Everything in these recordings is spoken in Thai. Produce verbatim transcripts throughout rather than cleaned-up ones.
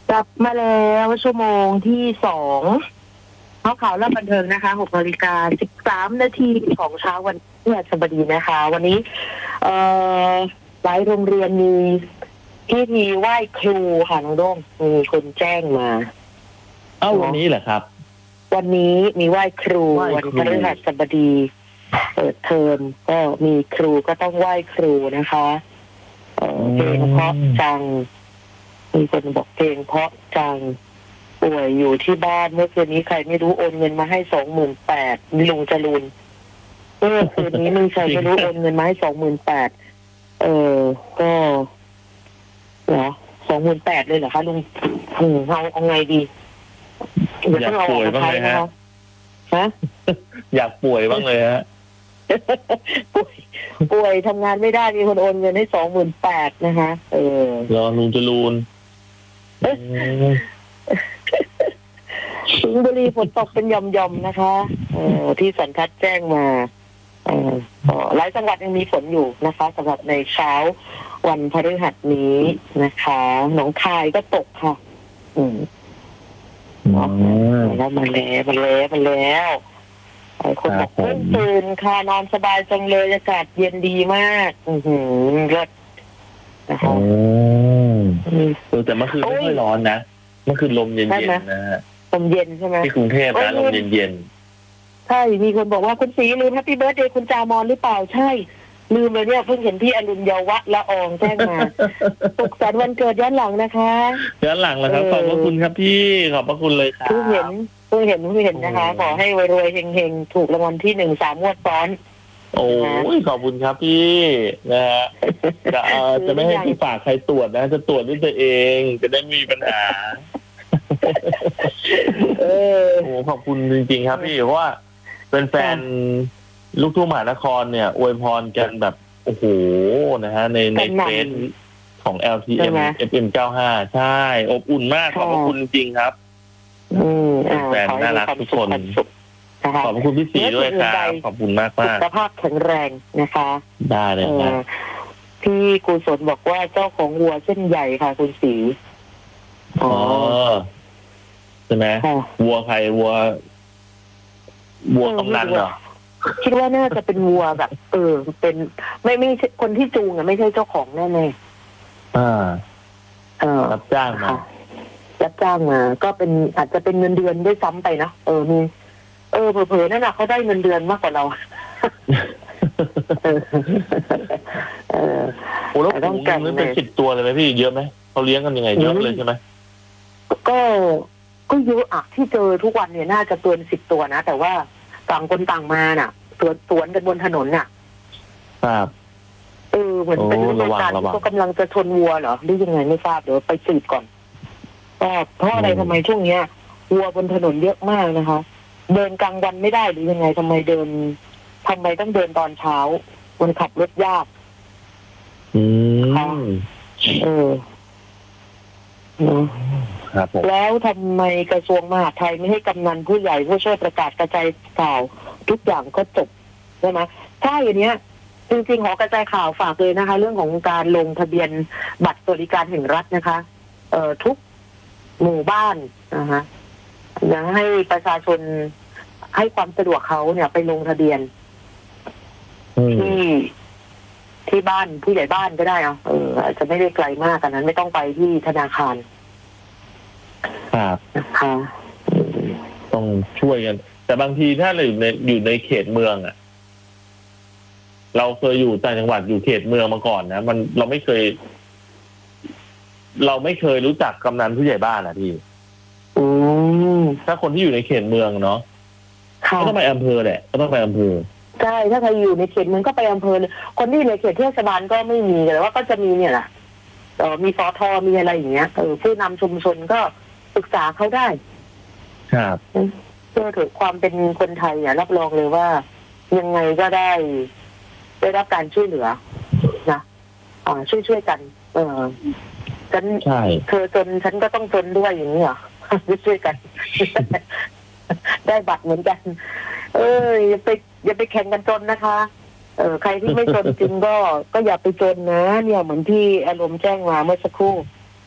กลับมาแล้วชั่วโมงที่สองข่าวข่าวและบันเทิงนะคะหกนาฬิกาสิบสามนาทีของเช้าวันพฤหัสบดีนะคะวันนี้เอ่อหลายโรงเรียนมีพิธีไหว้ครูค่ะน้องโด้งมีคนแจ้งมาเอ้าวันนี้เหรอครับวันนี้มีไหว้ครูวันพฤหัสบดีเปิดเทอมก็มีครูก็ต้องไหว้ครูนะคะเออเพลงเพราะจังมีคนบอกเพลงเพราะจังป่วยอยู่ที่บ้านเมื่อคืนนี้ใครไม่รู้โอนเงินมาให้สองหมื่นแปดลุงจรูนเมื่อคืนนี้มึงใครไม่รู้โอนเงินมาให้สองหมื่นแปดเออก็เหรอสองหมื่นแปดเลยเหรอคะลุงอืมเอาเอาไงดีอยากป่วยบ้างเลยฮะฮะอยากป่วยบ้างเลยฮะป่วยป่วยทำงานไม่ได้มีคนโอนเงินให้สองหมื่นแปดนะคะเออรอลุงจรูนสิงห์บุรีฝนตกเป็นหย่อมๆนะคะเออที่สันทัดแจ้งมาเออหลายจังหวัดยังมีฝนอยู่นะคะสำหรับในเช้าวันพฤหัสนี้นะคะหนองคายก็ตกค่ะอืมแล้วมาแล้วมาแล้วมาแล้วหลายคนบอกเพิ่งตื่นค่ะนอนสบายจังเลยอากาศเย็นดีมากอือหือเลิศนะคะแต่เมื่อคืนไม่ค่อยร้อนนะเมื่อคืนลมเย็นๆนะฮะลมเย็นใช่ไหมที่กรุงเทพนะลมเย็นๆใช่มีคนบอกว่าคุณศรีลืมแฮปปี้เบิร์ธเดย์คุณจามอนหรือเปล่าใช่ลืมเลยเนี่ยเพิ่งเห็นพี่อรุณเยาวะละอองแจ้งมาสุขสันต์วันเกิดย้อนหลังนะคะย้อนหลังแล้วครับขอบพระคุณครับพี่ขอบพระคุณเลยครับเพิ่งเห็นเพิ่งเห็นเพิ่งเห็นนะคะขอให้รวยๆเฮงๆถูกรางวัลที่หนึ่งสามงวดซ้อนโอ้ยขอบคุณครับพี่นะฮะจะจะไม่ให้พี่ฝากใครตรวจนะจะตรวจด้วยตัวเองจะได้ไม่มีปัญหาเออโอ้ขอบคุณจริงๆครับพี่เพราะว่าเป็นแฟนลูกทุ่งมหานครเนี่ยอวยพรกันแบบโอ้โหนะฮะในในเฟซของ แอล ที เอ็ม เอฟ เอ็ม เก้าสิบห้าใช่อบอุ่นมากขอบคุณจริงครับแฟนน่ารักทุกคนขอบคุณพี่ศรีด้วยครับขอบคุณมากมากสุขภาพแข็งแรงนะคะได้เลยครับพี่กุศลบอกว่าเจ้าของวัวเส้นใหญ่ค่ะคุณศรีอ๋อใช่ไหมวัวใครวัววัวกำนันเหรอคิดว่าน่าจะเป็นวัวแบบเออเป็นไม่ไม่ใช่คนที่จูงอ่ะไม่ใช่เจ้าของแน่แน่อ่าเออรับจ้างมารับจ้างมาก็เป็นอาจจะเป็นเงินเดือนด้วยซ้ำไปนะเออมีเออเผลอๆนั่นน่ะเขาได้เงินเดือนมากกว่าเราเออเออโอ้แล้วต้องการเป็นสิบตัวเลยไหมพี่เยอะไหมเขาเลี้ยงกันยังไงเยอะเลยใช่ไหมก็ก็เยอะอะที่เจอทุกวันเนี่ยน่าจะเกินสิบตัวนะแต่ว่าต่างคนต่างมาน่ะสวนสวนกันบนถนนน่ะครับเออเหมือนเป็นเรื่องการที่เขากำลังจะชนวัวเหรอหรือยังไงไม่ทราบเดี๋ยวไปสืบก่อนก็เพราะอะไรทำไมช่วงเนี้ยวัวบนถนนเยอะมากนะคะเดินกลางวันไม่ได้หรือยังไงทำไมเดินทำไมต้องเดินตอนเช้ามันขับรถยากอืมเออครับผมแล้วทำไมกระทรวงมหาดไทยไม่ให้กำนันผู้ใหญ่ผู้ช่วยประกาศกระจายข่าวทุกอย่างก็จบใช่ไหมใช่อย่างเนี้ยจริงๆขอกระจายข่าวฝากเลยนะคะเรื่องของการลงทะเบียนบัตรสวัสดิการแห่งรัฐนะคะเอ่อทุกหมู่บ้านนะคะอยากให้ประชาชนให้ความสะดวกเขาเนี่ยไปลงทะเบียนที่ที่บ้านผู้ใหญ่บ้านก็ได้เอาเอออาจจะไม่ได้ไกลมากกันนั้นไม่ต้องไปที่ธนาคารครับนะคะต้องช่วยกันแต่บางทีถ้าเราอยู่ในอยู่ในเขตเมืองอ่ะเราเคยอยู่ต่างจังหวัดอยู่เขตเมืองมาก่อนนะมันเราไม่เคยเราไม่เคยรู้จักกำนันผู้ใหญ่บ้านอ่ะพี่อืมถ้าคนที่อยู่ในเขตเมืองเนาะก็ต้องไปอำเภอแหละก็ต้องไปอำเภอใช่ถ้าใครอยู่ในเขตเมืองก็ไปอำเภอคนที่อยู่ในเขตเทศบาลก็ไม่มีแต่ว่าก็จะมีเนี่ยแหละเออมีสทมีอะไรอย่างเงี้ยเออผู้นำชุมชนก็ปรึกษาเขาได้ครับเพื่อถึงความเป็นคนไทยอ่ะรับรองเลยว่ายังไงก็ได้ได้รับการช่วยเหลือนะอ่าช่วยช่วยกันเออฉันเธอจนฉันก็ต้องจนด้วยอย่างนี้เหรอช่วยกันได้บัตรเหมือนกันเอออย่าไปอย่าไปแข่งกันจนนะคะเออใครที่ไม่จนจริงก็ก็อย่าไปจนนะเนี่ยเหมือนที่อารมณ์แจ้งมาเมื่อสักครู่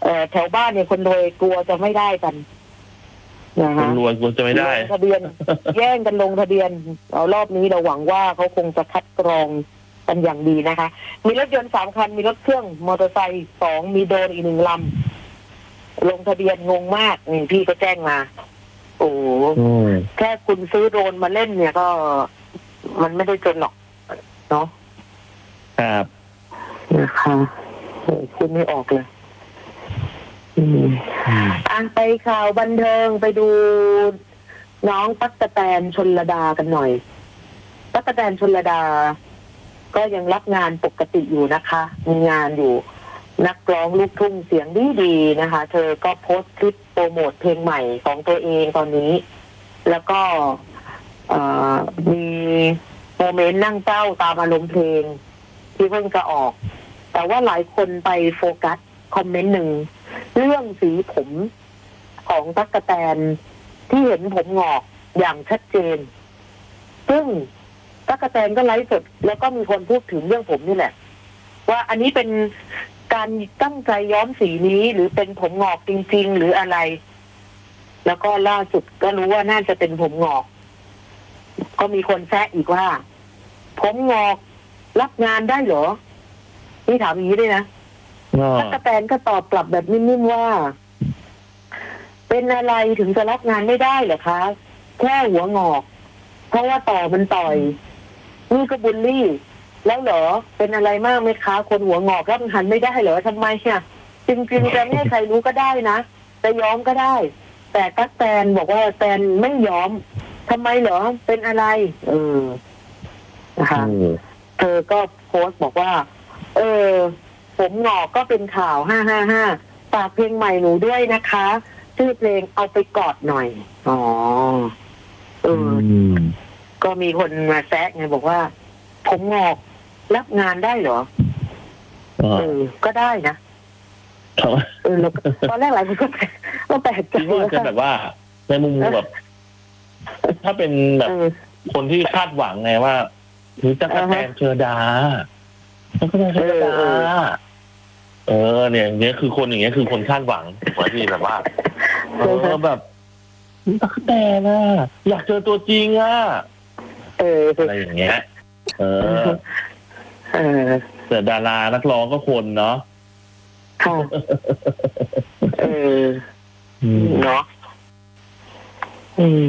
เอ่อแถวบ้านเนี่ยคนรวยกลัวจะไม่ได้กันนะคนฮะรวยควรจะไม่ได้ลงทะเบียน แย่งกันลงทะเบียนเอารอบนี้เราหวังว่าเขาคงจะคัดกรองกันอย่างดีนะคะ มีรถยนต์สามคันมีรถเครื่องมอเตอร์ไซค์สองมีโดรนอีกหนึ่งลำลงทะเบียนงงมากนี่พี่ก็แจ้งมา โอ้อืมแค่คุณซื้อโดรนมาเล่นเนี่ยก็มันไม่ได้จนหรอกเนาะครับนะคะโอ้คุณไม่ออกเลย อืมอืมอ่ะไปข่าวบันเทิงไปดูน้องตั๊กแตนชลดากันหน่อยตั๊กแตนชลดา ก็ยังรับงานปกติอยู่นะคะมีงานอยู่ นักร้องลูกทุ่งเสียงดีดีๆนะคะ เธอก็โพสต์คลิปโปรโมทเพลงใหม่ของตัวเองตอนนี้ แล้วก็เอ่อมีโมเมนต์นั่งเศร้าตามอารมณ์เพลงที่เพิ่งจะออก แต่ว่าหลายคนไปโฟกัสคอมเมนต์หนึ่งเรื่องสีผมของตั๊กแตนที่เห็นผมงอกอย่างชัดเจน ซึ่งตั๊กแตนก็ไลฟ์สดแล้วก็มีคนพูดถึงเรื่องผมนี่แหละ ว่าอันนี้เป็นการตั้งใจย้อมสีนี้หรือเป็นผมงอกจริงๆหรืออะไร แล้วก็ล่าสุดก็รู้ว่าน่าจะเป็นผมงอก ก็มีคนแซะอีกว่า ผมงอกรับงานได้เหรอนี่ถามอย่างนี้ด้วยนะก็ตั๊กแตนก็ตอบกลับแบบนิ่มๆว่า เป็นอะไรถึงจะรับงานไม่ได้เหรอคะแค่หัวงอก เพราะว่าต่อมันต่อยนี่ก็บูลลี่ แล้วเหรอเป็นอะไรมากไหมคะคนหัวงอกรับงานไม่ได้เหรอทำไมเนี่ยจริงๆจะไม่ให้ใครรู้ก็ได้นะจะย้อมก็ได้ แต่ตั๊กแตนบอกว่าแตนไม่ย้อมทำไมเหรอเป็นอะไร เออนะคะอืมเธอก็โพสต์บอกว่า เออ ผมงอกก็เป็นข่าวห้าห้าห้าฝากเพลงใหม่หนูด้วยนะคะ ชื่อเพลงเอาไปกอดหน่อย อ๋อ เอออืมก็มีคนมาแซะไงบอกว่า ผมงอกรับงานได้เหรอก็เออ ก็ได้นะเขาเออแล้วตอนแรกหลายคนก็ก็แปลกใจคิดว่าจะแบบว่าในมุมแบบ ถ้าเป็นแบบเออคนที่คาดหวังไงว่าถือตั๊กแตนเชอดาตั๊กแตนเชอดาเออเออ เนี่ยอย่างเงี้ยคือคนอย่างเงี้ยคือคนคาดหวังกว่าที่แบบว่า เออแบบตั๊กแตนอ่ะอยากเจอตัวจริงอ่ะเอออะไรอย่างเงี้ย เออเออแต่ดารานักร้องก็คนเนาะค่ะ เอออืมเนาะอืม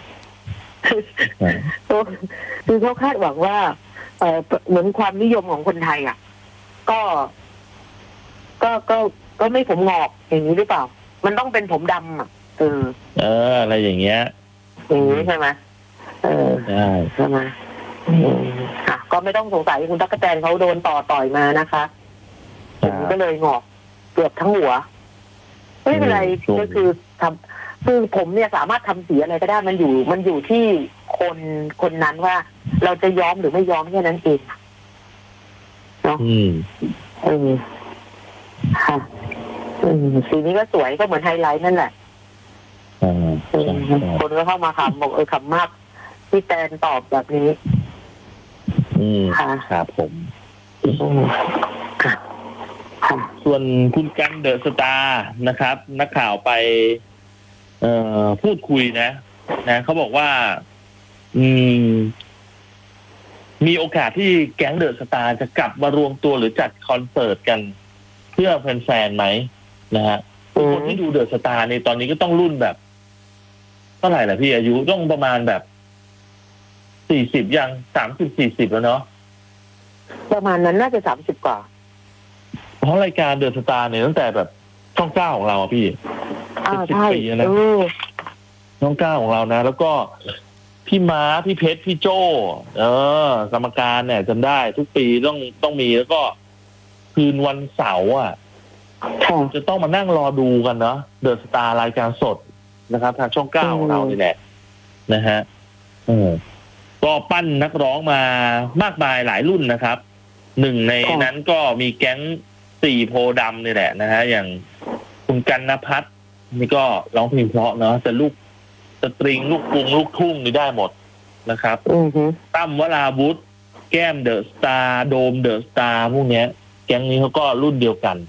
คือเขาคาดหวังว่า เออเหมือนความนิยมของคนไทยอ่ะ ก็ ก็ก็ก็ไม่ผมงอกอย่างนี้หรือเปล่า มันต้องเป็นผมดำอ่ะ เออเออ อะไรอย่างเงี้ยอย่างนี้ใช่ไหมเออใช่ใช่ไหมอืมอ่ะก็ไม่ต้องสงสัยคุณตั๊กแตนเขาโดนต่อต่อยมานะคะผมก็เลยงอกเกือบทั้งหัวไม่เป็นไรก็คือทำคือผมเนี่ยสามารถทำสีอะไรก็ได้มันอยู่ มันอยู่ที่คนคนนั้นว่า เราจะย้อมหรือไม่ย้อมแค่นั้นเองเนาะอืมเออค่ะอืมสีนี้ก็สวยก็เหมือนไฮไลท์นั่นแหละอ่าเออคนก็เข้ามาขำบอกเออขำมากที่แตนตอบแบบนี้อืมค่ะครับผมอืมค่ะค่ะส่วนคุณกันเดอะสตาร์นะครับ นักข่าวไป เอ่อพูดคุยนะ นะเขาบอกว่า อืม มีโอกาสที่แก๊งเดอะสตาร์จะกลับมารวมตัวหรือจัดคอนเสิร์ตกัน เพื่อแฟนๆไหมนะฮะคนที่ดูเดอะสตาร์ในตอนนี้ก็ต้องรุ่นแบบเท่าไหร่ล่ะพี่อายุต้องประมาณแบบสี่สิบยังสามสิบสี่สิบแล้วเนาะประมาณนั้นน่าจะสามสิบกว่าเพราะรายการเดอะสตาร์เนี่ยตั้งแต่แบบช่องเก้าของเราอะพี่อ่าสิบใช่ปีแล้วนะเออช่องเก้าของเรานะ แล้วก็พี่ม้าพี่เพชรพี่โจเออกรรมการเนี่ยจำได้ทุกปีต้องต้องมีแล้วก็คืนวันเสาร์อ่ะค่ะจะต้องมานั่งรอดูกันเนาะเดอะสตาร์รายการสดนะครับ ทางช่องเก้าของเรานี่แหละนะฮะเออก็ปั้นนักร้องมามากมายหลายรุ่นนะครับ หนึ่งในนั้นก็มีแก๊งสี่โพธิ์ดำนี่แหละนะฮะอย่างคุณกันณภัทรนี่ก็ร้องเพลงเพราะเนาะแต่ลูกสตริงลูกกรุงลูกทุ่งนี่ได้หมดนะครับอือฮึตั้มวราวุธแก้มเดอะสตาร์โดมเดอะสตาร์พวกเนี้ย แก๊งนี้เขาก็รุ่นเดียวกัน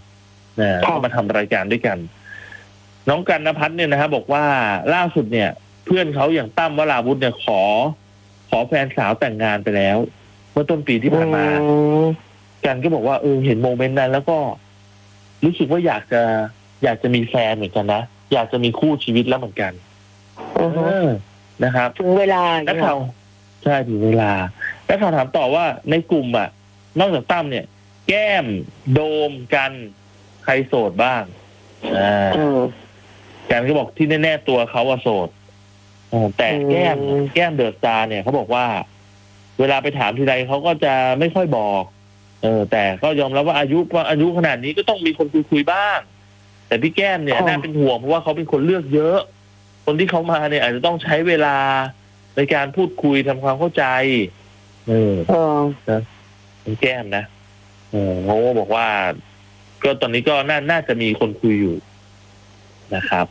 นะก็มาทำรายการด้วยกันน้องกันณภัทรเนี่ยนะครับบอกว่าล่าสุดเนี่ยเพื่อนเขาอย่างตั้มวราวุธเนี่ยขอขอแฟนสาวแต่งงานไปแล้วเมื่อต้นปีที่ผ่านมากันก็บอกว่าเออเห็นโมเมนต์นั้นแล้วก็รู้สึกว่าอยากจะอยากจะมีแฟนเหมือนกันนะอยากจะมีคู่ชีวิตแล้วเหมือนกันเออนะครับถึงเวลานักข่าวใช่ถึงเวลานักข่าวถามต่อว่าในกลุ่มอ่ะนอกจากตั้มเนี่ยแก้มโดมกันใครโสดบ้างอ่ากันก็บอกที่แน่ๆตัวเขาว่าโสดแต่แก้มแก้มเดอะสตาร์เนี่ยเขาบอกว่าเวลาไปถามทีไรเขาก็จะไม่ค่อยบอกเออแต่ก็ยอมรับว่าอายุว่าอายุขนาดนี้ก็ต้องมีคนคุยคุยบ้างแต่พี่แก้มเนี่ยน่าเป็นห่วงเพราะว่าเขาเป็นคนเลือกเยอะคนที่เขามาเนี่ยอาจจะต้องใช้เวลาในการพูดคุยทำความเข้าใจเออนะพี่แก้มนะเออเขาบอกว่าก็ตอนนี้ก็น่าน่าจะมีคนคุยอยู่นะครับ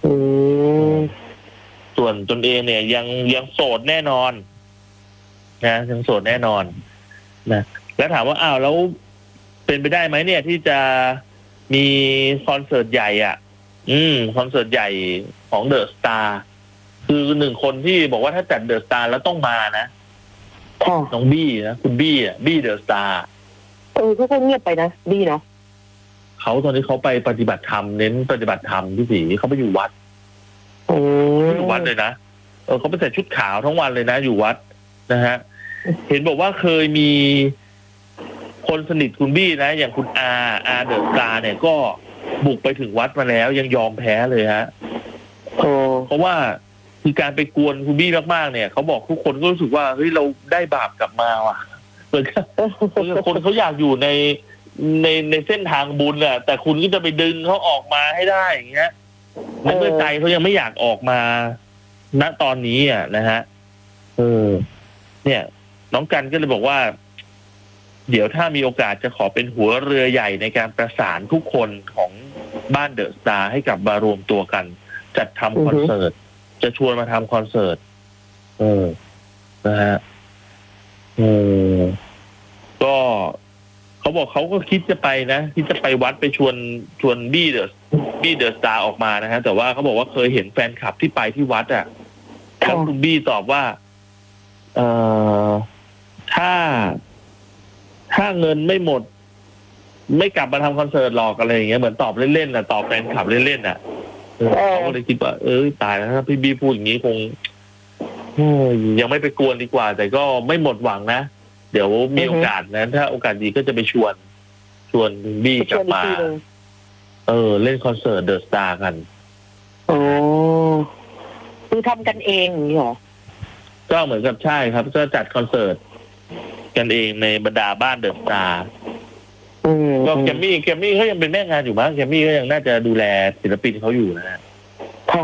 ส่วนตนเองเนี่ยยังยังโสดแน่นอนนะยังโสดแน่นอนนะแล้วถามว่าอ้าวแล้วเป็นไปได้ไหมเนี่ยที่จะมีคอนเสิร์ตใหญ่อ่ะอืมคอนเสิร์ตใหญ่ของเดอะสตาร์คือหนึ่งคนที่บอกว่าถ้าจัดเดอะสตาร์แล้วต้องมานะน้องบี้นะคุณบี้อ่ะบี้เดอะสตาร์เออเขาก็เงียบไปนะบี้เนาะเขาตอนนี้เขาไปปฏิบัติธรรมเน้นปฏิบัติธรรมที่สีเขาไปอยู่วัดอยู่วัดเลยนะเออเขาไปใส่ชุดขาวทั้งวันเลยนะอยู่วัดนะฮะเห็นบอกว่าเคยมีคนสนิทคุณบี้นะอย่างคุณอาอาเดอะสตาร์เนี่ยก็บุกไปถึงวัดมาแล้วยังยอมแพ้เลยฮะเพราะว่าคือการไปกวนคุณบี้มากๆเนี่ยเขาบอกทุกคนก็รู้สึกว่าเฮ้ยเราได้บาปกลับมาว่ะเหมือนกับคนเขาอยากอยู่ในในในเส้นทางบุญอะแต่คุณก็จะไปดึงเขาออกมาให้ได้อย่างเงี้ยในเมื่อใจเขายังไม่อยากออกมาณตอนนี้อ่ะนะฮะเออเนี่ยน้องกันก็เลยบอกว่าเดี๋ยวถ้ามีโอกาสจะขอเป็นหัวเรือใหญ่ในการประสานทุกคนของบ้านเดอะสตาร์ให้กลับมารวมตัวกันจัดทำคอนเสิร์ตจะชวนมาทำคอนเสิร์ตเออนะฮะเออก็เขาบอกเขาก็คิดจะไปนะคิดจะไปวัดไปชวนชวนบี้เดอะบี้เดอะสตาร์ออกมานะฮะแต่ว่าเขาบอกว่าเคยเห็นแฟนคลับที่ไปที่วัดอ่ะแล้วคุณบี้ตอบว่าเอ่อถ้าถ้าเงินไม่หมดไม่กลับมาทำคอนเสิร์ตหรอกอะไรอย่างเงี้ยเหมือนตอบเล่นๆน่ะตอบแฟนคลับเล่นๆน่ะเขาก็เลยคิดว่าเอ้ยตายแล้วถ้าพี่บี้พูดอย่างนี้คงยังไม่ไปกวนดีกว่าแต่ก็ไม่หมดหวังนะเดี๋ยวมีโอกาสนะถ้าโอกาสดีก็จะไปชวนชวนบี้กลับมาเออเล่นคอนเสิร์ตเดอะสตาร์กันโอ้คือทำกันเองอย่างนี้หรอก็เหมือนกับใช่ครับก็จัดคอนเสิร์ตกันเองในบรรดาบ้านเดอะสตาร์ก็แกมมี่แกมมี่เขายังเป็นแม่งานอยู่มั้งแกมมี่ก็ยังน่าจะดูแลศิลปินเขาอยู่นะฮะค่ะ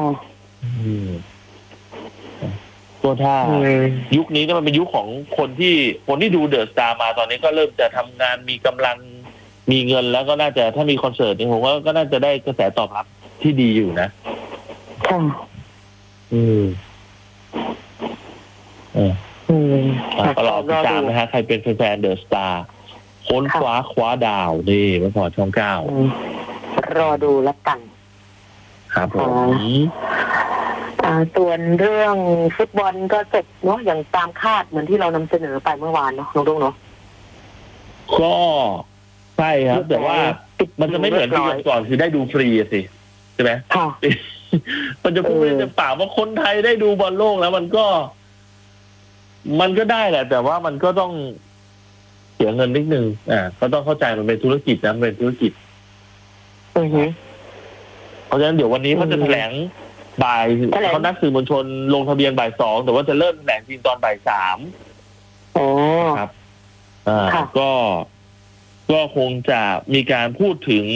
ก็ถ้ายุคนี้ก็มันเป็นยุคของคนที่คนที่ดูเดอะสตาร์มาตอนนี้ก็เริ่มจะทำงานมีกำลังมีเงินแล้วก็น่าจะถ้ามีคอนเสิร์ตนี่ผมว่าก็น่าจะได้กระแสตอบรับที่ดีอยู่นะค่ะอืมเอออืมก็รอติดตามนะฮะใครเป็นแฟนเดอะสตาร์ค้นคว้าคว้าดาวนี่มาพอช่องเก้ารอดูแล้วกันครับผมส่วนเรื่องฟุตบอลก็จบเนาะอย่างตามคาดเหมือนที่เรานำเสนอไปเมื่อวานเนาะน้องดงเนาะก็ใช่ครับแต่ว่ามันจะไม่เหมือนที่ก่อนคือได้ดูฟรีสิใช่ไหมค่ะมันจะพูดจะปากว่าคนไทยได้ดูบอลโลกแล้วมันก็มันก็ได้แหละแต่ว่ามันก็ต้องเสียเงินนิดนึงอ่าก็ต้องเข้าใจมันเป็นธุรกิจนะมันเป็นธุรกิจอือฮึเพราะฉะนั้นเดี๋ยววันนี้เขาจะแถลงบ่ายเขานัดสื่อมวลชนลงทะเบียนบ่ายสองแต่ว่าจะเริ่มแถลงจริงตอนบ่ายสามโอ้ครับอ่าก็ก็คงจะมีการพูดถึง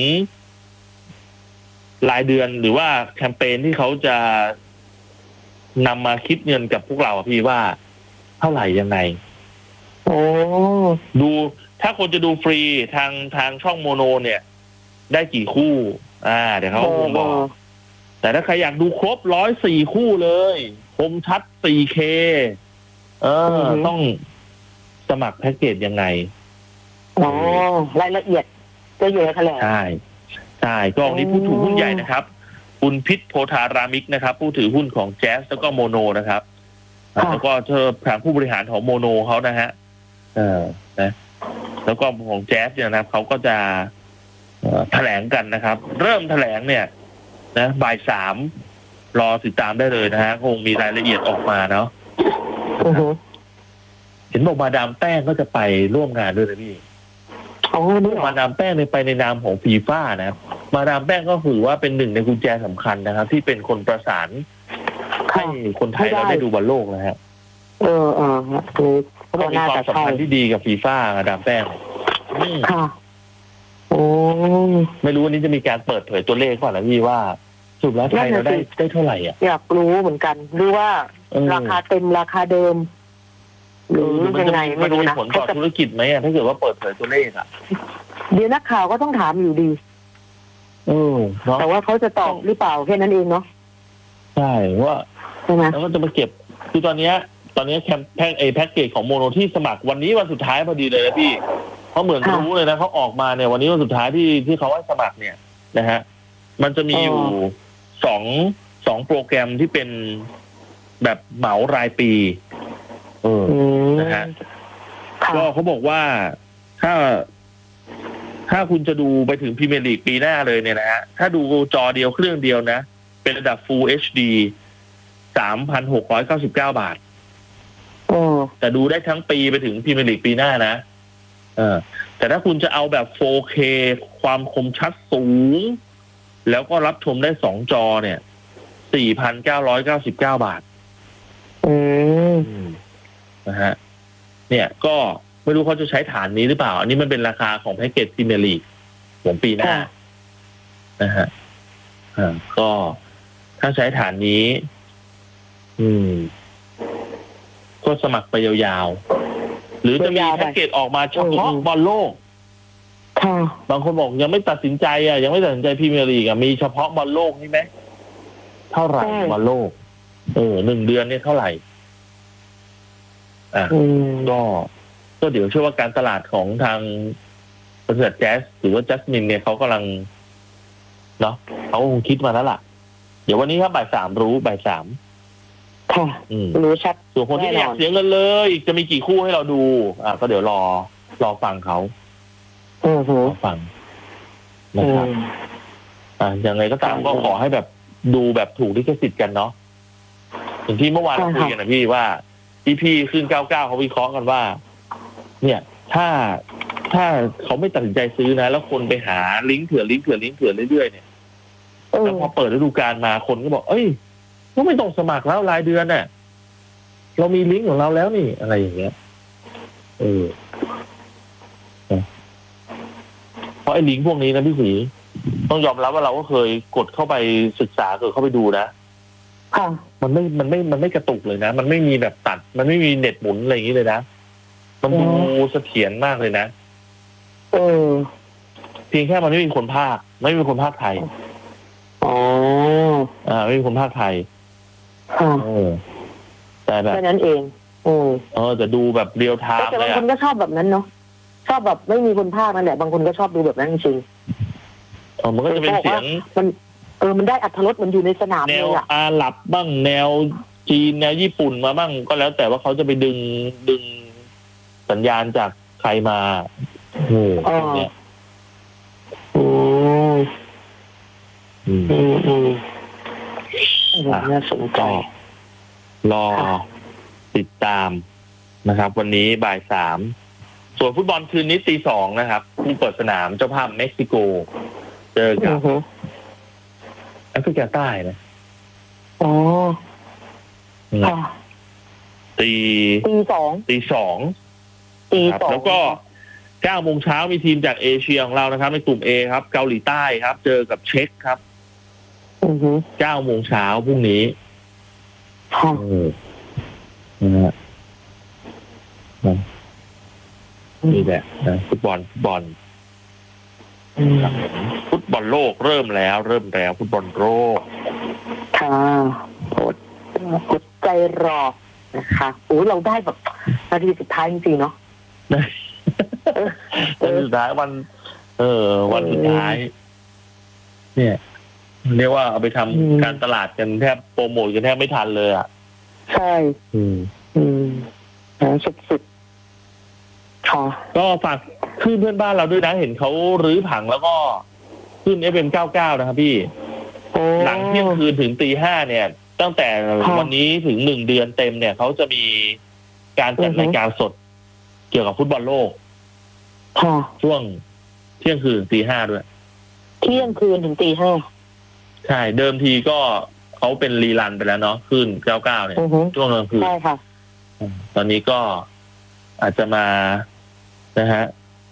รายเดือนหรือว่าแคมเปญที่เขาจะนำมาคิดเงินกับพวกเราพี่ว่าเท่าไหร่ยังไงโอ้ดูถ้าคนจะดูฟรีทางทางช่องโมโนเนี่ยได้กี่คู่อ่าเดี๋ยวเขาคงบอกแต่ถ้าใครอยากดูครบร้อยสี่คู่เลยคมชัด โฟร์เค เออต้องสมัครแพ็กเกจยังไงอ๋อรายละเอียดจะอยู่ในแถลงใช่ใช่ก็วันนี้ผู้ถือหุ้นใหญ่นะครับคุณพิษโพธารามิกนะครับผู้ถือหุ้นของแจ๊สแล้วก็โมโนนะครับแล้วก็เธอทางผู้บริหารของโมโนเขานะฮะเออนะแล้วก็ของแจ๊สเนี่ยนะครับเขาก็จะแถลงกันนะครับเริ่มแถลงเนี่ยนะบ่ายสามรอติดตามได้เลยนะฮะคงมีรายละเอียดออกมาเนาะเห็นบอกมาดามแป้งก็จะไปร่วมงานด้วยนะพี่มาดามแป้งในไปในนามของฟีฟ่านะครับมาดามแป้งก็ถือว่าเป็นหนึ่งในกุญแจสำคัญนะครับที่เป็นคนประสานให้คนไทยเราได้ดูบอลโลกนะฮะเออเออคือก็มีความสัมพันธ์ที่ดีกับฟีฟ่ามาดามแป้งค่ะโอ้ไม่รู้วันนี้จะมีการเปิดเผยตัวเลขก่อนนะพี่ว่าสุดแล้วไทยเราได้ได้เท่าไหร่อ่ะอยากรู้เหมือนกันหรือว่าราคาเต็มราคาเดิมหรือยังไงไม่รู้นะมันจะมีผลต่อธุรกิจไหมอ่ะถ้าเกิดว่าเปิดเผยตัวเลขอ่ะเดี๋ยวนักข่าวก็ต้องถามอยู่ดีเออแต่ว่าเขาจะตอบหรือเปล่าแค่นั้นเองเนาะใช่ว่าใช่ไหมแล้วก็จะมาเก็บคือตอนนี้ตอนนี้แคมแพ็กเอแพ็กเกจของโมโนที่สมัครวันนี้วันสุดท้ายพอดีเลยนะพี่เขาเหมือนรู้เลยนะเขาออกมาเนี่ยวันนี้วันสุดท้ายที่ที่เขาให้สมัครเนี่ยนะฮะมันจะมีอยู่สองสองโปรแกรมที่เป็นแบบเหมารายปีเออนะฮะก็เขาบอกว่าถ้าถ้าคุณจะดูไปถึงพรีเมียร์ลีกปีหน้าเลยเนี่ยนะฮะถ้าดูจอเดียวเครื่องเดียวนะเป็นระดับ Full เอช ดี สามพันหกร้อยเก้าสิบเก้า บาทแต่ดูได้ทั้งปีไปถึงพรีเมียร์ลีกปีหน้านะเออแต่ถ้าคุณจะเอาแบบ โฟร์เค ความคมชัดสูงแล้วก็รับชมได้สองจอเนี่ย สี่พันเก้าร้อยเก้าสิบเก้า บาทอืมนะฮะเนี่ยก็ไม่รู้เขาจะใช้ฐานนี้หรือเปล่าอันนี้มันเป็นราคาของแพ็กเกจพรีเมียร์ลีกของปีหน้านะฮะอ่าก็ถ้าใช้ฐานนี้อืมก็สมัครไปยาวๆหรือจะมีแพ็กเกจออกมาเฉพาะบอลโลกบางคนบอกยังไม่ตัดสินใจอ่ะยังไม่ตัดสินใจพรีเมียร์ลีกอ่ะมีเฉพาะบอลโลกนี่ไหมเท่าไหร่บอลโลกเออหนึ่งเดือนเนี่ยเท่าไหร่อ่ะก็ก็เดี๋ยวเชื่อว่าการตลาดของทางบริษัทแจ๊สหรือว่าจัสมินเนี่ยเขากำลังเนาะเขาคงคิดมาแล้วล่ะเดี๋ยววันนี้ครับบ่ายสามรู้บ่ายสามค่ะรู้ชัดส่วนคนที่อยากเสียเงินเลยจะมีกี่คู่ให้เราดูอ่ะก็เดี๋ยวรอรอฟังเขาอือฮึฟังนะครับอ่าอย่างไรก็ตามก็ขอให้แบบดูแบบถูกลิขสิทธิ์กันเนาะอย่างที่เมื่อวานเราคุยกันนะพี่ว่าพี่พี่ขึ้นเก้าเก้าเขาวิเคราะห์กันว่าเนี่ยถ้าถ้าเขาไม่ตัดสินใจซื้อนะแล้วคนไปหาลิงก์เถื่อนลิงก์เถื่อนลิงก์เถื่อนเรื่อยๆเนี่ยแล้วพอเปิดฤดูกาลมาคนก็บอกเอ้ยก็ไม่ต้องสมัครแล้วรายเดือนน่ะเรามีลิงก์ของเราแล้วนี่อะไรอย่างเงี้ยเออเพราะไอ้ลิงก์พวกนี้นะพี่ศรีต้องยอมรับว่าเราก็เคยกดเข้าไปศึกษาเคยเข้าไปดูนะมันไม่มันไม่มันไม่กระตุกเลยนะมันไม่มีแบบตัดมันไม่มีเน็ตหมุนอะไรอย่างนี้เลยนะมันดูเสถียรมากเลยนะเออเพียงแค่มันไม่มีคนภาคไม่มีคนภาคไทยอ๋ออ่าไม่มีคนภาคไทยเออแต่แบบแค่นั้นเองเออเออจะดูแบบเรียลไทม์แต่บางคนก็ชอบแบบนั้นเนาะชอบแบบไม่มีคนภาคนั่นแหละบางคนก็ชอบดูแบบนั้นจริงอ๋อมันก็จะเป็นเสียงมันเออมันได้อรรถรสมันอยู่ในสนามเลยอะแนวอาหรับบ้างแนวจีนแนวญี่ปุ่นมาบ้างก็แล้วแต่ว่าเขาจะไปดึงดึงสัญญาณจากใครมาโอ้เนี่ยอืมอืมอืมน่าสนใจรอติดตามนะครับวันนี้บ่ายสามส่วนฟุตบอลคืนนี้ตีสองนะครับผู้เปิดสนามเจ้าภาพเม็กซิโกเจอกับแอฟริกาใต้นะอ๋อตีตีสองตีสองตีสองแล้วก็เก้าโมงเช้ามีทีมจากเอเชียของเรานะครับในกลุ่ม A ครับเกาหลีใต้ครับเจอกับเช็กครับเก้าโมงเช้าพรุ่งนี้นะฮะนี่แหละนะฟุตบอลฟุตบอลฟุตบอลโลกเริ่มแล้วเริ่มแล้วฟุตบอลโลกค่ะอดอดใจรอนะคะโอ้เราได้แบบนาทีสุดท้ายจริงๆเนาะนาทีสุดท้ายวันเออวันสุดท้ายเนี่ยเรียกว่าเอาไปทำการตลาดกันแทบโปรโมทกันแทบไม่ทันเลยอ่ะใช่อืมอืมสุดๆค่ะก็ฝากขึ้นเพื่อนบ้านเราด้วยนะเห็นเขารื้อผังแล้วก็ขึ้น เอฟ เอ็ม เก้าสิบเก้านะครับพี่หลังเที่ยงคืนถึงตีห้าเนี่ยตั้งแต่วันนี้ถึงหนึ่งเดือนเต็มเนี่ยเขาจะมีการจัดรายการสดเกี่ยวกับฟุตบอลโลกช่วงเที่ยงคืนตีห้าด้วยเที่ยงคืนถึงตีห้าใช่เดิมทีก็เขาเป็นรีรันไปแล้วเนาะขึ้นเก้าเก้าเนี่ยช่วงกลางคืนใช่ค่ะตอนนี้ก็อาจจะมานะฮะ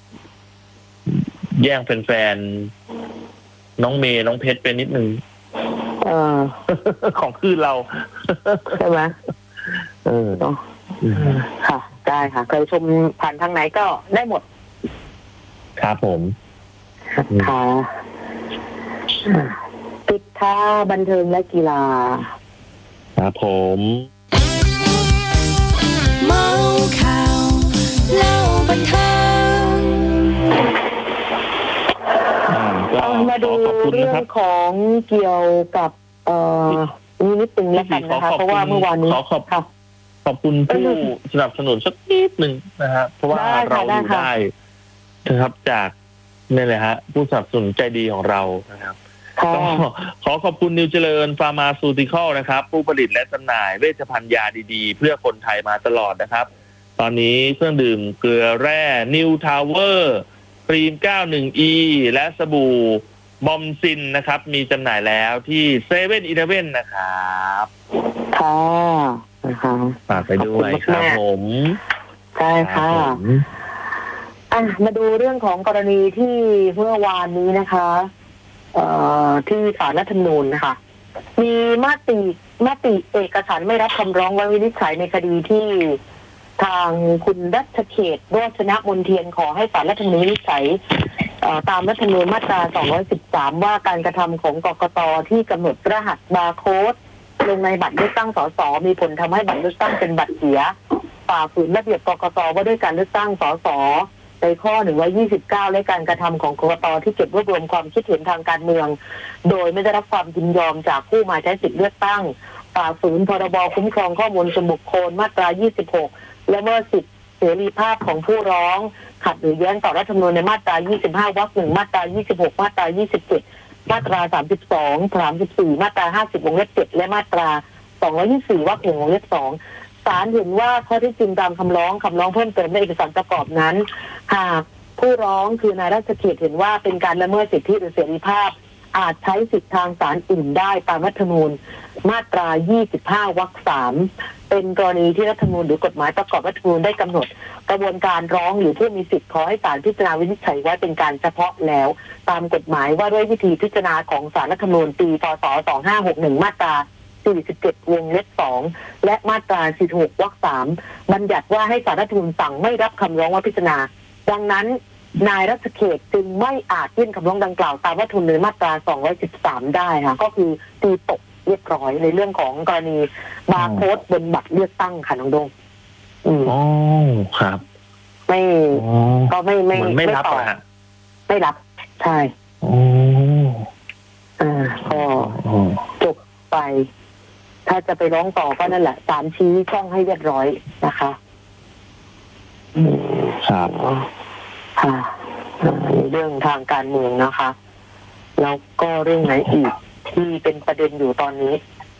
แย่งแฟนๆน้องเมย์น้องเพชรไปนิดนึงเออของคืนเราใช่ไหมเออค่ะได้ค่ะเคยชมผ่านทางไหนก็ได้หมดครับผมค่ะติดท่าบันเทิงและกีฬาครับผมเมาข่าวเล่าบันเทิงมาดูเรื่องของเกี่ยวกับเอ่อนี่นิดนึงแล้วกันนะคะเพราะว่าเมื่อวานนี้ขอบขอบคุณผู้สนับสนุนสักนิดหนึ่งนะฮะเพราะว่าเราอยู่ได้นะครับจากนี่แหละฮะผู้สนับสนุนใจดีของเรานะครับก็ขอขอบคุณนิวเจริญฟาร์มาซูติคอลนะครับผู้ผลิตและจำหน่ายเวชภัณฑ์ยาดีๆเพื่อคนไทยมาตลอดนะครับตอนนี้เครื่องดื่มเกลือแร่นิวทาวเวอร์ครีม เก้าสิบเอ็ด อี และสบู่บอมซินนะครับมีจำหน่ายแล้วที่เซเว่นอีเลฟเว่นนะครับค่ะนะคะฝากไปด้วยครับผมใช่ค่ะอ่ะมาดูเรื่องของกรณีที่เมื่อวานนี้นะคะเอ่อที่ศาลรัฐธรรมนูญนะคะมีมติมติเอกสารไม่รับคำร้องไว้วินิจฉัยในคดีที่ทางคุณรัชเขตโรจนมนเทียนขอให้ศาลรัฐธรรมนูญวินิจฉัยตามรัฐธรรมนูญมาตราสองร้อยสิบสามว่าการกระทำของกกต.ที่กำหนดรหัสบาร์โค้ดลงในบัตรเลือกตั้งสสมีผลทำให้บัตรเลือกตั้งเป็นบัตรเสียฝ่าฝืนระเบียบกกต.ว่าด้วยการเลือกตั้งสสในข้อหนึ่งร้อยยี่สิบเก้าและการกระทำของกกต.ที่เก็บรวบรวมความคิดเห็นทางการเมืองโดยไม่ได้รับความยินยอมจากผู้มาใช้สิทธิเลือกตั้งฝ่าฝืนพรบคุ้มครองข้อมูลส่วนบุคคลมาตรายี่สิบหกและเมื่อสิทธิเสรีภาพของผู้ร้องขัดหรือแย้งต่อรัฐธรรมนูญในมาตรายี่สิบห้าวรรคหนึ่งมาตรายี่สิบหกมาตรายี่สิบเจ็ดมาตราสามสิบสอง สามสิบสี่มาตราห้าสิบวงเล็บเจ็ดและมาตราสองร้อยยี่สิบสี่วรรคหนึ่งวงเล็บสองศาลเห็นว่าข้อเท็จจริงตามคำร้องคำร้องเพิ่มเติมในเอกสารประกอบนั้นหากผู้ร้องคือนายราชเขตเห็นว่าเป็นการละเมิดสิทธิหรือเสรีภาพอาจใช้สิทธิทางศาลอื่นได้ตามรัฐธรรมนูญมาตรายี่สิบห้าวรรคสามเป็นกรณีที่รัฐธรรมนูญหรือกฎหมายประกอบรัฐธรรมนูญได้กำหนดกระบวนการร้องหรือผู้มีสิทธิ์ขอให้ศาลพิจารณาวินิจฉัยไว้เป็นการเฉพาะแล้วตามกฎหมายว่าด้วยวิธีพิจารณาของศาลรัฐธรรมนูญปีพ.ศ. สองพันห้าร้อยหกสิบเอ็ดมาตราสี่สิบเจ็ดวงเล็บสองและมาตราสี่สิบหกวรรคสามบัญญัติว่าให้ศาลรัฐธรรมนูญสั่งไม่รับคำร้องว่าพิจารณาดังนั้นนายรัชเขตจึงไม่อาจยื่นคำร้องดังกล่าวตามรัฐธรรมนูญมาตราสองร้อยสิบสามได้ค่ะก็คือตีตกเรียบร้อยในเรื่องของกรณีบาร์โค้ดบนบัตรเลือกตั้งค่ะน้องดงอ๋อครับไม่ก็ไม่ไม่ไม่รับอ่ะไม่รับใช่อ๋ออ่าก็จบไปถ้าจะไปร้องต่อก็นั่นแหละศาลชี้ช่องให้เรียบร้อยนะคะครับค่ะเรื่องทางการเมืองนะคะแล้วก็เรื่องไหนอีกที่เป็นประเด็นอยู่ตอนนี้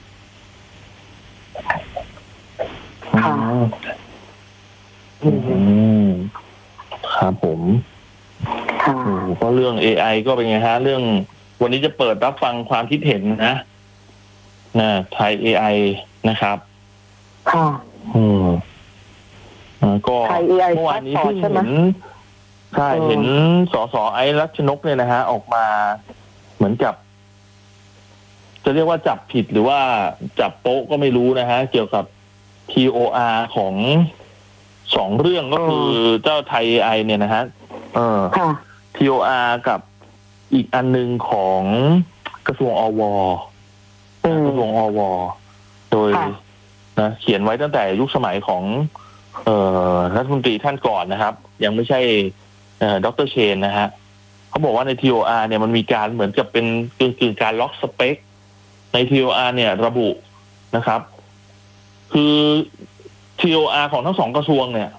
ค่ะอืมครับผมค่ะก็เรื่อง เอ ไอ ก็เป็นไงฮะเรื่องวันนี้จะเปิดรับฟังความคิดเห็นนะนะไทย เอ ไอ นะครับค่ะอืมก็เมื่อวานนี้เพิ่งเห็นใช่เห็นสสไอซ์รัชนกเนี่ยนะฮะออกมาเหมือนกับจะเรียกว่าจับผิดหรือว่าจับโป๊ะก็ไม่รู้นะฮะเกี่ยวกับ ที โอ อาร์ ของสองเรื่องก็คือเจ้าไทย เอ ไอ เนี่ยนะฮะเออ ที โอ อาร์ กับอีกอันนึงของกระทรวงอวกระทรวงอวโดยนะเขียนไว้ตั้งแต่ยุคสมัยของเอ่อรัฐมนตรีท่านก่อนนะครับยังไม่ใช่เอ่อดร.เชนนะฮะเขเขาบอกว่าใน ที โอ อาร์ เนี่ยมันมีการเหมือนกับเป็นกึ่งๆการล็อกสเปคใน ที โอ อาร์ เนี่ยระบุนะครับ คือ ที โอ อาร์ ของทั้งสองกระทรวงเนี่ย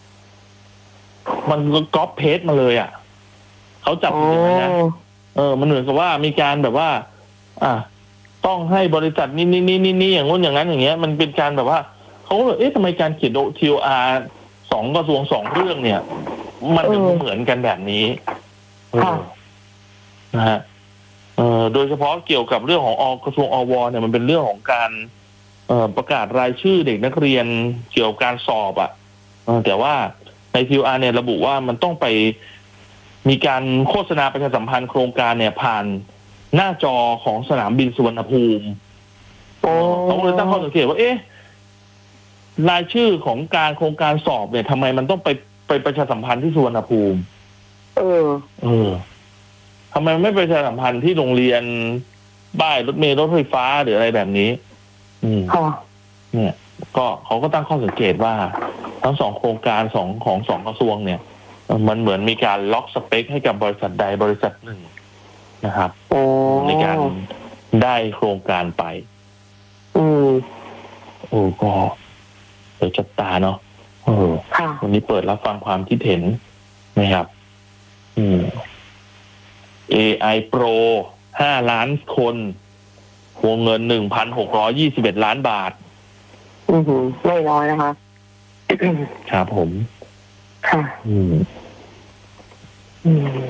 มันก็ก๊อปเพจมาเลยอ่ะเขาจับอย่างนั้นนะเออมันเหมือนกับว่ามีการแบบว่า อ่ะต้องให้บริษัทนี่นี่นี่นี่นี่อย่างงู้นอย่างนั้นอย่างเงี้ยมันเป็นการแบบว่าเขาก็เลยเอ๊ะทำไมการเขียน ที โอ อาร์ สองกระทรวงสองเรื่องเนี่ย มันถึงเหมือนกันแบบนี้เออนะฮะเออโดยเฉพาะเกี่ยวกับเรื่องของอกระทรวงอวเนี่ยมันเป็นเรื่องของการเอ่อประกาศรายชื่อเด็กนักเรียนเกี่ยวกับการสอบอ่ะเออแต่ว่าใน ที โอ อาร์ เนี่ยระบุว่ามันต้องไปมีการโฆษณาประชาสัมพันธ์โครงการเนี่ยผ่านหน้าจอของสนามบินสุวรรณภูมิเขาเลยตั้งข้อสังเกตว่าเอ๊ะรายชื่อของการโครงการสอบเนี่ยทำไมมันต้องไปไปประชาสัมพันธ์ที่สุวรรณภูมิเออเออทำไมไม่ประชาสัมพันธ์ที่โรงเรียนบ้านรถเมล์รถไฟฟ้าหรืออะไรแบบนี้ อืมเนี่ยก็เขาก็ตั้งข้อสังเกตว่าทั้งสองโครงการสองของสองกระทรวงเนี่ยมันเหมือนมีการล็อกสเปคให้กับบริษัทใดบริษัทหนึ่งนะครับในการได้โครงการไปอืมโอ้ก็เดี๋ยวจับตาเนาะเออวันนี้เปิดรับฟังความคิดเห็นนะครับอืม เอ ไอ Pro ห้าล้านคนวงเงิน หนึ่งพันหกร้อยยี่สิบเอ็ด ล้านบาทอือหือไม่น้อยนะคะ ครับผมค่ะอืมอืม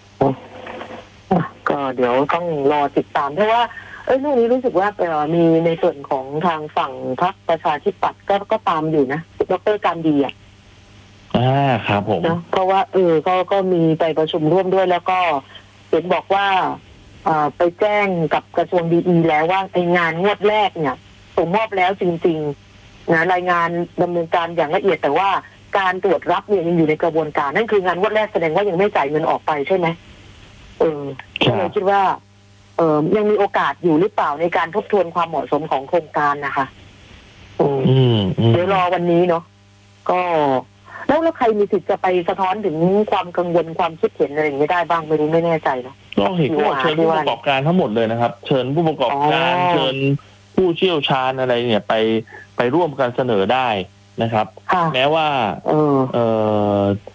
ก็เดี๋ยวต้องรอติดตามเพราะว่าเอ้ยเรื่องนี้รู้สึกว่าเอ่อมีในส่วนของทางฝั่งพรรคประชาธิปัตย์ก็ก็ตามอยู่นะดร.การดีอ่ะอ่าครับผมนะเพราะว่าเออก็ก็มีไปประชุมร่วมด้วยแล้วก็เห็นบอกว่าอ่าไปแจ้งกับกระทรวงดีอีแล้วว่าไองานงวดแรกเนี่ยส่งมอบแล้วจริงๆนะรายงานดำเนินการอย่างละเอียดแต่ว่าการตรวจรับเนี่ยยังอยู่ในกระบวนการนั่นคืองานงวดแรกแสดงว่ายังไม่จ่ายเงินออกไปใช่ไหมเออก็เลยคิดว่าเออยังมีโอกาสอยู่หรือเปล่าในการทบทวนความเหมาะสมของโครงการนะคะอืมเดี๋ยวรอวันนี้เนาะก็แล้วแล้วใครมีสิทธิ์จะไปสะท้อนถึงความกังวลความคิดเห็นอะไรอย่างนี้ได้บ้างไม่รู้ไม่แน่ใจเนาะก็เห็นว่าเชิญผู้ประกอบการทั้งหมดเลยนะครับเชิญผู้ประกอบการเชิญผู้เชี่ยวชาญอะไรเนี่ยไปไปร่วมกันเสนอได้นะครับแม้ว่าเออ